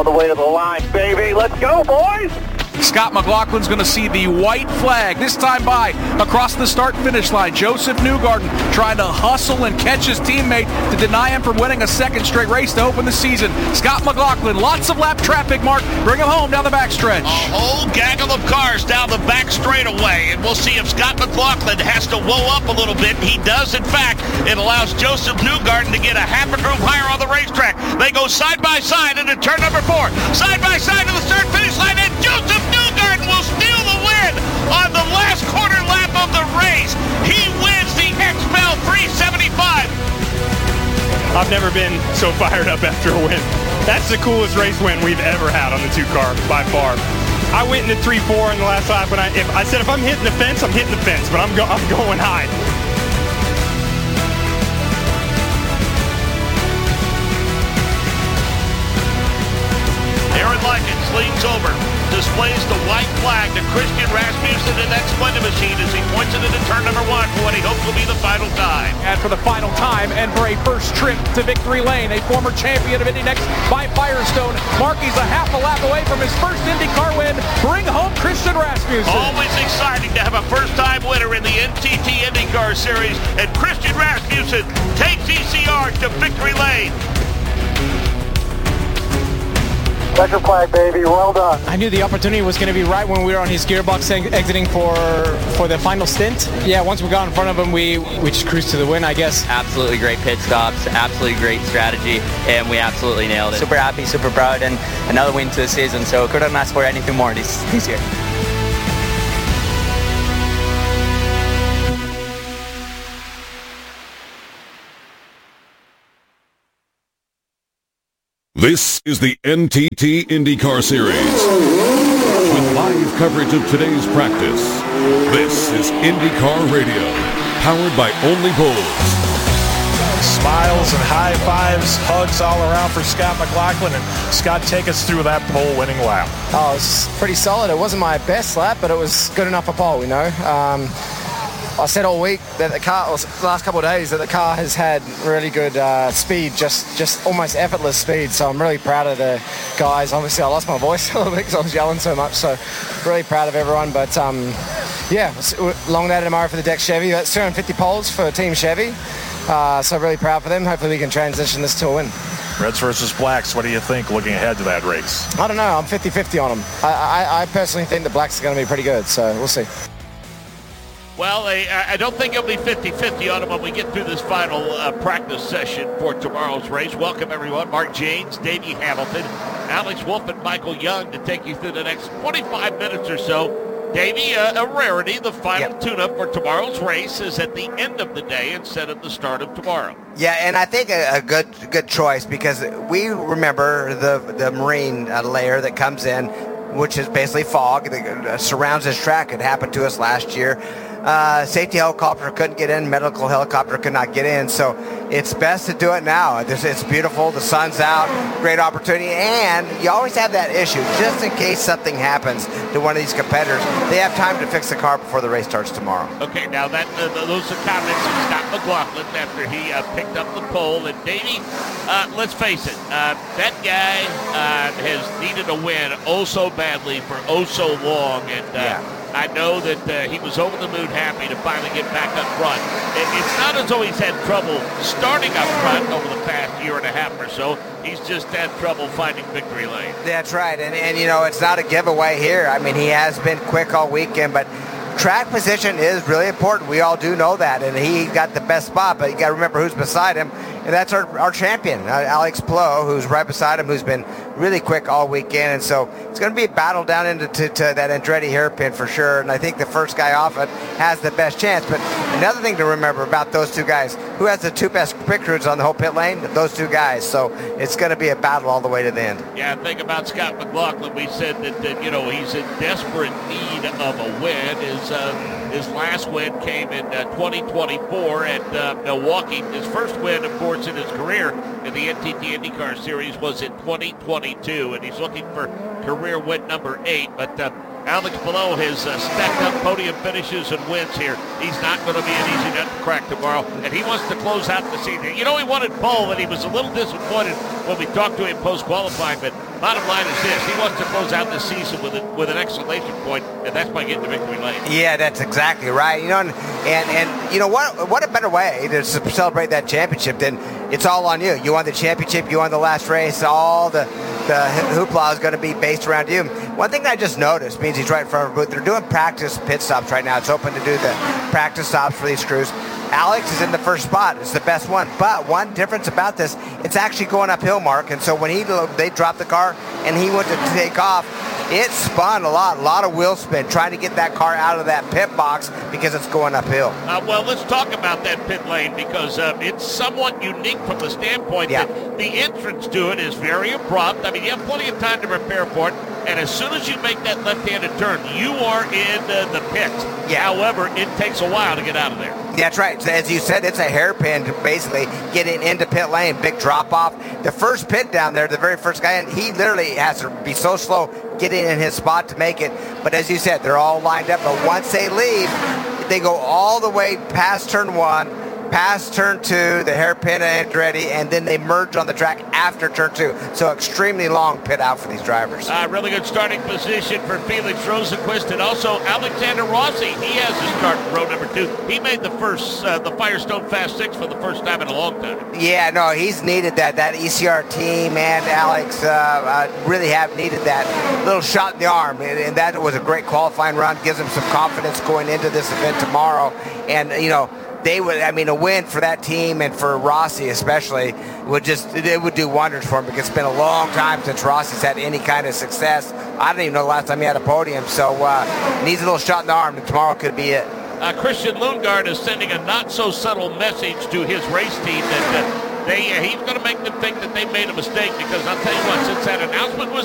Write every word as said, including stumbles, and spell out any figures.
all the way to the line, baby. Let's go, boys. Scott McLaughlin's going to see the white flag, this time by across the start-finish line. Joseph Newgarden trying to hustle and catch his teammate to deny him from winning a second straight race to open the season. Scott McLaughlin, lots of lap traffic, Mark. Bring him home down the backstretch. A whole gaggle of cars down the back straightaway, and we'll see if Scott McLaughlin has to whoa up a little bit. He does, in fact. It allows Joseph Newgarden to get a half a groove higher on the racetrack. They go side by side into turn number four. Side by side to the start-finish line, and Joseph Newgarden will steal the win on the last quarter lap of the race. He wins the X M L three seventy-five. I've never been so fired up after a win. That's the coolest race win we've ever had on the two car by far. I went into three four in the last lap, and I, if, I said if I'm hitting the fence, I'm hitting the fence, but I'm, go, I'm going high. Aaron Likens leans over, displays the white flag to Christian Rasmussen in that Splendid machine as he points it into turn number one for what he hopes will be the final time. And for the final time, and for a first trip to victory lane, a former champion of IndyNext by Firestone. Marky's a half a lap away from his first IndyCar win. Bring home Christian Rasmussen. Always exciting to have a first-time winner in the N T T IndyCar Series, and Christian Rasmussen takes E C R to victory lane. Checkered flag, baby. Well done. I knew the opportunity was going to be right when we were on his gearbox ex- exiting for for the final stint. Yeah, once we got in front of him, we, we just cruised to the win, I guess. Absolutely great pit stops, absolutely great strategy, and we absolutely nailed it. Super happy, super proud, and another win to the season, so couldn't ask for anything more this, this year. This is the N T T IndyCar Series. With live coverage of today's practice, this is IndyCar Radio, powered by Only Bulls. Smiles and high fives, hugs all around for Scott McLaughlin. And Scott, take us through that pole-winning lap. Oh, it was pretty solid. It wasn't my best lap, but it was good enough for pole, you know. Um, I said all week that the car, or the last couple of days, that the car has had really good uh, speed, just just almost effortless speed. So I'm really proud of the guys. Obviously, I lost my voice a little bit because I was yelling so much. So really proud of everyone. But um, yeah, long day tomorrow for the Dex Chevy. That's two hundred fifty poles for Team Chevy. Uh, so really proud for them. Hopefully we can transition this to a win. Reds versus Blacks, what do you think looking ahead to that race? I don't know. I'm fifty-fifty on them. I, I, I personally think the Blacks are going to be pretty good. So we'll see. Well, I, I don't think it'll be fifty-fifty on them when we get through this final uh, practice session for tomorrow's race. Welcome, everyone. Mark James, Davey Hamilton, Alex Wolf, and Michael Young to take you through the next twenty-five minutes or so. Davey, uh, a rarity, the final yep. tune-up for tomorrow's race is at the end of the day instead of the start of tomorrow. Yeah, and I think a, a good good choice because we remember the, the marine uh, layer that comes in, which is basically fog that uh, surrounds this track. It happened to us last year. Uh, safety helicopter couldn't get in, medical helicopter could not get in, so it's best to do it now. It's, it's beautiful, the sun's out, great opportunity, and you always have that issue, just in case something happens to one of these competitors, they have time to fix the car before the race starts tomorrow. Okay, now that uh, those are comments from Scott McLaughlin after he uh, picked up the pole, and Davey, uh, let's face it, uh, that guy uh, has needed a win oh so badly for oh so long, and uh, yeah. I know that uh, he was over the moon happy to finally get back up front. It, it's not as though he's had trouble starting up front over the past year and a half or so. He's just had trouble finding victory lane. That's right, and, and you know, it's not a giveaway here. I mean, he has been quick all weekend, but track position is really important. We all do know that, and he got the best spot, but you got to remember who's beside him, and that's our, our champion, uh, Alex Palou, who's right beside him, who's been really quick all weekend, and so it's going to be a battle down into to, to that Andretti hairpin for sure, and I think the first guy off it has the best chance. But another thing to remember about those two guys, who has the two best pit crews on the whole pit lane? Those two guys, so it's going to be a battle all the way to the end. Yeah, think about Scott McLaughlin. We said that, that you know, he's in desperate need of a win. His, uh, his last win came in uh, twenty twenty-four at uh, Milwaukee. His first win, of course, in his career in the N T T IndyCar Series was in twenty twenty-two, and he's looking for career win number eight. But uh, Alex Palou has uh, stacked up podium finishes and wins here. He's not going to be an easy nut to crack tomorrow, and he wants to close out the season. You know, he wanted pole, and he was a little disappointed when we talked to him post-qualifying, but bottom line is this. He wants to close out this season with, a, with an exclamation point, and that's by getting to victory lane. Yeah, that's exactly right. You know, and, and, and you know, what what a better way to celebrate that championship than it's all on you. You won the championship, you won the last race, all the, the hoopla is going to be based around you. One thing that I just noticed, means he's right in front of our booth, they're doing practice pit stops right now. It's open to do the practice stops for these crews. Alex is in the first spot. It's the best one. But one difference about this, it's actually going uphill, Mark. And so when he they dropped the car and he went to take off, it spun a lot, a lot of wheel spin, trying to get that car out of that pit box because it's going uphill. Uh, well, let's talk about that pit lane because uh, it's somewhat unique from the standpoint yeah. that the entrance to it is very abrupt. I mean, you have plenty of time to prepare for it. And as soon as you make that left-handed turn, you are in uh, the pit. Yeah. However, it takes a while to get out of there. That's right. As you said, it's a hairpin basically getting into pit lane, big drop-off. The first pit down there, the very first guy in, he literally has to be so slow getting in his spot to make it. But as you said, they're all lined up. But once they leave, they go all the way past turn one, past turn two, the hairpin Andretti, and then they merge on the track after turn two. So extremely long pit out for these drivers. Uh, really good starting position for Felix Rosenqvist and also Alexander Rossi. He has to start in row number two. He made the first, uh, the Firestone Fast Six for the first time in a long time. Yeah, no, he's needed that. That E C R team and Alex uh, uh, really have needed that little shot in the arm. And, and that was a great qualifying run. Gives them some confidence going into this event tomorrow. And, you know, they would, I mean, a win for that team and for Rossi especially would just, it would do wonders for him because it's been a long time since Rossi's had any kind of success. I don't even know the last time he had a podium, so uh, needs a little shot in the arm, and tomorrow could be it. Uh, Christian Lundgaard is sending a not-so-subtle message to his race team that uh, they uh, he's going to make them think that they made a mistake because I'll tell you what, since that announcement was